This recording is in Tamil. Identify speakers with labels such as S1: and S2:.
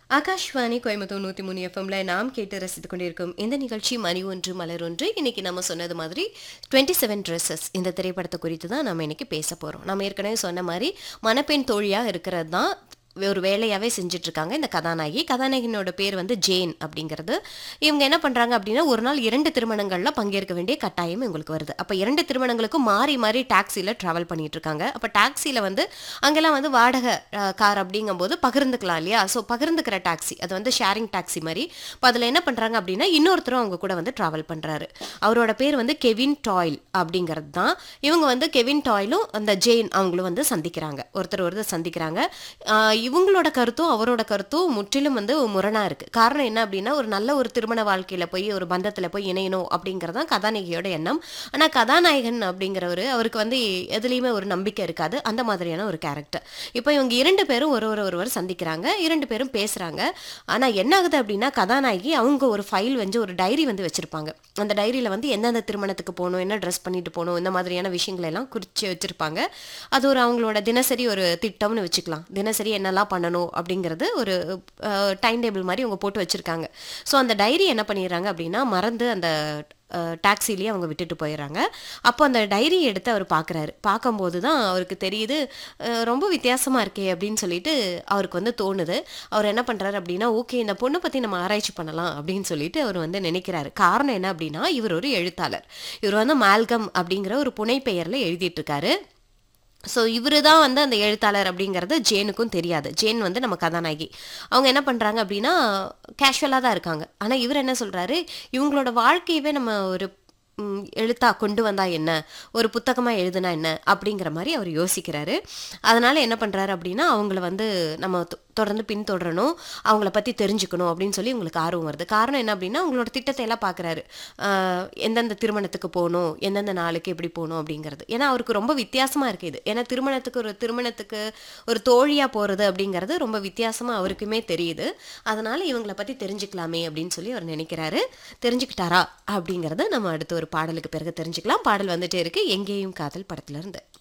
S1: ஆகாஷ்வாணி கோயம்புத்தூர் 103 எஃப்எம்ல நாம் கேட்டு ரசித்துக் கொண்டிருக்கும் இந்த நிகழ்ச்சி மணி ஒன்று மலர் ஒன்று. இன்னைக்கு நம்ம சொன்னது மாதிரி 27 ட்ரெஸ்ஸஸ் இந்த திரைப்படத்தை குறித்து தான் நம்ம இன்னைக்கு பேச போறோம். நம்ம ஏற்கனவே சொன்ன மாதிரி மணப்பெண் தோழியா இருக்கிறது தான் ஒரு வேலையாவே செஞ்சுட்டு இருக்காங்க இந்த கதாநாயகி. கதாநாயகினோட பேர் வந்து ஜேன் அப்படிங்கிறது. இவங்க என்ன பண்றாங்க அப்படின்னா, ஒரு நாள் 2 திருமணங்கள்ல பங்கேற்க வேண்டிய கட்டாயம் இவங்களுக்கு வருது. அப்ப 2 திருமணங்களுக்கும் மாறி மாறி டாக்ஸில டிராவல் பண்ணிட்டு இருக்காங்க. அப்ப டாக்ஸில வந்து அங்கெல்லாம் வந்து வாடகை கார் அப்படிங்கும்போது பகிர்ந்துக்கலாம் இல்லையா? ஸோ பகிர்ந்துக்கிற டாக்ஸி அது வந்து ஷேரிங் டாக்ஸி மாதிரி. இப்போ அதில் என்ன பண்றாங்க அப்படின்னா, இன்னொருத்தரும் அவங்க கூட வந்து டிராவல் பண்றாரு. அவரோட பேர் வந்து கெவின் டாயில் அப்படிங்கிறது தான். இவங்க வந்து கெவின் டாயிலும் அந்த ஜெயின் அவங்களும் வந்து சந்திக்கிறாங்க, ஒருத்தர் சந்திக்கிறாங்க. இவங்களோட கருத்தும் அவரோட கருத்தும் முற்றிலும் வந்து முரணா இருக்கு. காரணம் என்ன அப்படின்னா, ஒரு நல்ல ஒரு திருமண வாழ்க்கையில போய் ஒரு பந்தத்துல போய் இணையணும் அப்படிங்கறதான் கதாநாயகியோட எண்ணம். ஆனா கதாநாயகன் அப்படிங்கிறவரு அவருக்கு வந்து எதுலயுமே ஒரு நம்பிக்கை இருக்காது. அந்த மாதிரியான ஒரு கேரக்டர். இப்போ இவங்க 2 பேரும் ஒருவர் சந்திக்கிறாங்க, 2 பேரும் பேசுறாங்க. ஆனா என்ன ஆகுது அப்படின்னா, கதாநாயகி அவங்க ஒரு ஃபைல் வந்து ஒரு டைரி வந்து வச்சிருப்பாங்க. அந்த டைரியில வந்து எந்தெந்த திருமணத்துக்கு போகணும், என்ன ட்ரெஸ் பண்ணிட்டு போகணும், இந்த மாதிரியான விஷயங்களை எல்லாம் குறிச்சு வச்சிருப்பாங்க. அது ஒரு அவங்களோட தினசரி ஒரு திட்டம்னு வச்சுக்கலாம். தினசரி என்னெல்லாம் பண்ணணும் அப்படிங்கிறது ஒரு டைம் டேபிள் மாதிரி அவங்க போட்டு வச்சிருக்காங்க. ஸோ அந்த டைரி என்ன பண்ணிடுறாங்க அப்படின்னா, மறந்து அந்த டாக்ஸிலேயே அவங்க விட்டுட்டு போயிடுறாங்க. அப்போ அந்த டைரி எடுத்து அவர் பார்க்குறாரு. பார்க்கும்போது தான் அவருக்கு தெரியுது, ரொம்ப வித்தியாசமாக இருக்கே அப்படின்னு சொல்லிட்டு அவருக்கு வந்து தோணுது. அவர் என்ன பண்ணுறாரு அப்படின்னா, ஓகே இந்த பொண்ணை பற்றி நம்ம ஆராய்ச்சி பண்ணலாம் அப்படின்னு சொல்லிட்டு அவர் வந்து நினைக்கிறாரு. காரணம் என்ன அப்படின்னா, இவர் ஒரு எழுத்தாளர். இவர் வந்து மால்கம் அப்படிங்கிற ஒரு புனைப்பெயரில் எழுதிட்டு இருக்காரு. ஸோ இவரு தான் வந்து அந்த எழுத்தாளர் அப்படிங்கிறது ஜேனுக்கும் தெரியாது. ஜேன் வந்து நம்ம கதாநாயகி. அவங்க என்ன பண்ணுறாங்க அப்படின்னா, கேஷுவலாக தான் இருக்காங்க. ஆனால் இவர் என்ன சொல்கிறாரு, இவங்களோட வாழ்க்கையவே நம்ம ஒரு எழுத்தா கொண்டு வந்தா என்ன, ஒரு புத்தகமாக எழுதுனா என்ன அப்படிங்கிற மாதிரி அவர் யோசிக்கிறாரு. அதனால் என்ன பண்ணுறாரு அப்படின்னா, அவங்கள வந்து நம்ம தொடர்ந்து பின்தொடரணும், அவங்கள பற்றி தெரிஞ்சுக்கணும் அப்படின்னு சொல்லி உங்களுக்கு ஆர்வம் வருது. காரணம் என்ன அப்படின்னா, அவங்களோட திட்டத்தை எல்லாம் பார்க்குறாரு. எந்தெந்த திருமணத்துக்கு போகணும், எந்தெந்த நாளுக்கு எப்படி போகணும் அப்படிங்கிறது. ஏன்னா அவருக்கு ரொம்ப வித்தியாசமாக இருக்குது இது. ஏன்னா திருமணத்துக்கு ஒரு தோழியாக போகிறது அப்படிங்கிறது ரொம்ப வித்தியாசமாக அவருக்குமே தெரியுது. அதனால் இவங்கள பற்றி தெரிஞ்சுக்கலாமே அப்படின்னு சொல்லி அவர் நினைக்கிறாரு. தெரிஞ்சுக்கிட்டாரா அப்படிங்கிறத நம்ம அடுத்த ஒரு பாடலுக்கு பிறகு தெரிஞ்சுக்கலாம். பாடல் வந்துட்டே இருக்கு, எங்கேயும் காதல் படத்துல இருந்து.